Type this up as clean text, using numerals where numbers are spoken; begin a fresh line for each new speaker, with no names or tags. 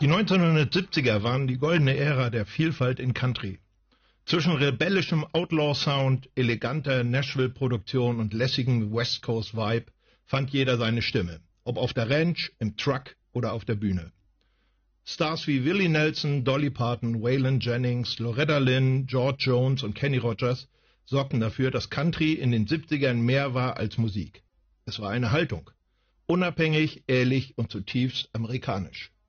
Die 1970er waren die goldene Ära der Vielfalt in Country. Zwischen rebellischem Outlaw-Sound, eleganter Nashville-Produktion und lässigem West Coast-Vibe fand jeder seine Stimme, ob auf der Ranch, im Truck oder auf der Bühne. Stars wie Willie Nelson, Dolly Parton, Waylon Jennings, Loretta Lynn, George Jones und Kenny Rogers sorgten dafür, dass Country in den 70ern mehr war als Musik. Es war eine Haltung, unabhängig, ehrlich und zutiefst amerikanisch.